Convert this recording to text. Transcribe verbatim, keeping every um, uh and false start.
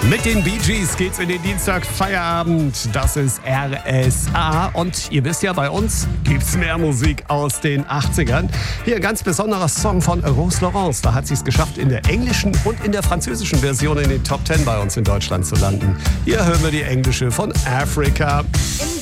Mit den Bee Gees geht's in den Dienstag-Feierabend. Das ist R S A. Und ihr wisst ja, bei uns gibt's mehr Musik aus den achtzigern. Hier ein ganz besonderer Song von Rose Laurence. Da hat sie es geschafft, in der englischen und in der französischen Version in den Top Ten bei uns in Deutschland zu landen. Hier hören wir die englische von Africa. In